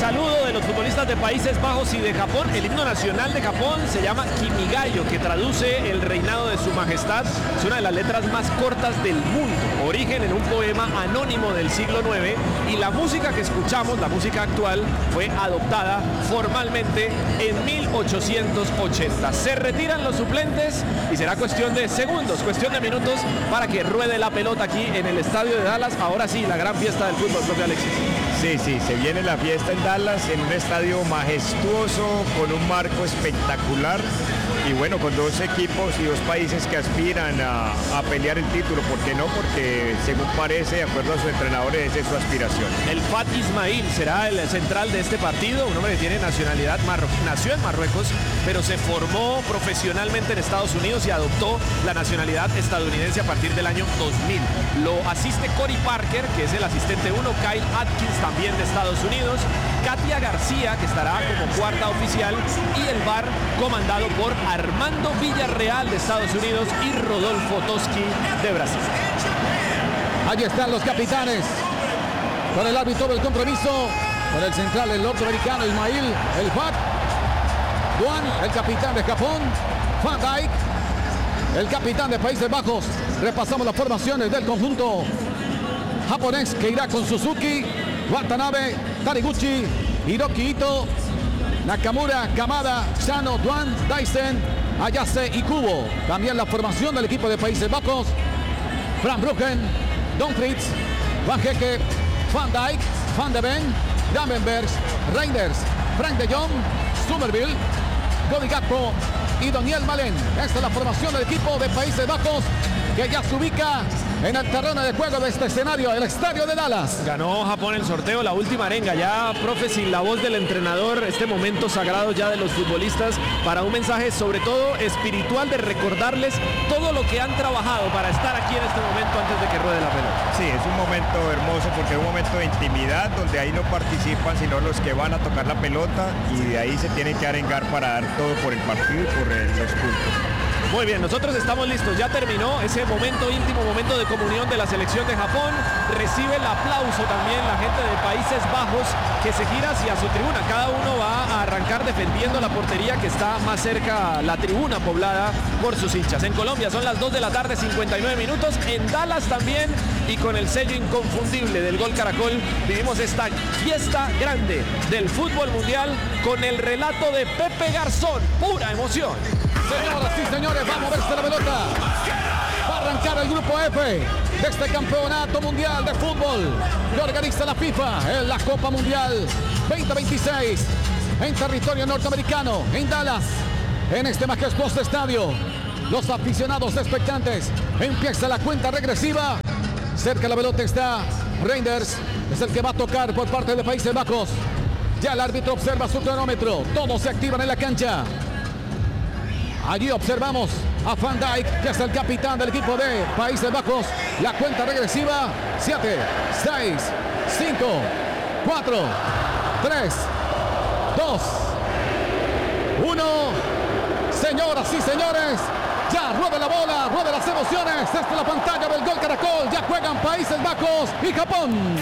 saludo de los futbolistas de Países Bajos y de Japón. El himno nacional de Japón se llama Kimigayo, que traduce el reinado de su majestad. Es una de las letras más cortas del mundo. Origen en un poema anónimo del siglo IX. Y la música que escuchamos, la música actual, fue adoptada formalmente en 1880. Se retiran los suplentes y será cuestión de segundos, cuestión de minutos para que ruede la pelota aquí en el estadio de Dallas. Ahora sí, la gran fiesta del fútbol, profe Alexis. Sí, se viene la fiesta en Dallas, en un estadio majestuoso, con un marco espectacular y bueno, con dos equipos y dos países que aspiran a pelear el título. ¿Por qué no? Porque según parece, de acuerdo a sus entrenadores, esa es su aspiración. El Fat Ismail será el central de este partido, un hombre que tiene nacionalidad marroquí, nació en Marruecos, pero se formó profesionalmente en Estados Unidos y adoptó la nacionalidad estadounidense a partir del año 2000. Lo asiste Cory Parker, que es el asistente 1, Kyle Atkins, también de Estados Unidos, Katia García, que estará como cuarta oficial, y el VAR comandado por Armando Villarreal de Estados Unidos y Rodolfo Toschi de Brasil. Allí están los capitanes con el árbitro del compromiso, con el central, el norteamericano Ismail, el Fat Duan, el capitán de Japón, Van Dijk, el capitán de Países Bajos. Repasamos las formaciones del conjunto japonés, que irá con Suzuki, Watanabe, Taniguchi, Hiroki Ito, Nakamura, Kamada, Sano, Duan, Dyson, Ayase y Kubo. También la formación del equipo de Países Bajos: Van Bruggen, Don Fritz, Van Hecke, Van Dijk, Van de Ven, Gravenberch, Reinders, Frank de Jong, Somerville, Cody Gakpo y Daniel Malen. Esta es la formación del equipo de Países Bajos, que ya se ubica en el terreno de juego de este escenario, el estadio de Dallas. Ganó Japón el sorteo, la última arenga. Ya, profe, sin la voz del entrenador, este momento sagrado ya de los futbolistas, para un mensaje sobre todo espiritual, de recordarles todo lo que han trabajado para estar aquí en este momento antes de que ruede la pelota. Sí, es un momento hermoso porque es un momento de intimidad donde ahí no participan sino los que van a tocar la pelota, y de ahí se tienen que arengar para dar todo por el partido y por los puntos. Muy bien, nosotros estamos listos. Ya terminó ese momento íntimo, momento de comunión de la selección de Japón. Recibe el aplauso también la gente de Países Bajos, que se gira hacia su tribuna. Cada uno va a arrancar defendiendo la portería, que está más cerca, la tribuna poblada por sus hinchas. En Colombia son las 2 de la tarde, 59 minutos. En Dallas también, y con el sello inconfundible del Gol Caracol, vivimos esta fiesta grande del fútbol mundial con el relato de Pepe Garzón. Pura emoción. Señoras y señores, vamos a verse la pelota. Va a arrancar el grupo F de este campeonato mundial de fútbol que organiza la FIFA en la Copa Mundial 2026 en territorio norteamericano, en Dallas, en este majestuoso estadio. Los aficionados expectantes, empieza la cuenta regresiva. Cerca de la pelota está Reinders, es el que va a tocar por parte de Países Bajos. Ya el árbitro observa su cronómetro, todos se activan en la cancha. Allí observamos a Van Dijk, que es el capitán del equipo de Países Bajos. La cuenta regresiva: 7, 6, 5, 4, 3, 2, 1. Señoras y señores, ya rueda la bola, rueda las emociones. Esta es la pantalla del Gol Caracol. Ya juegan Países Bajos y Japón.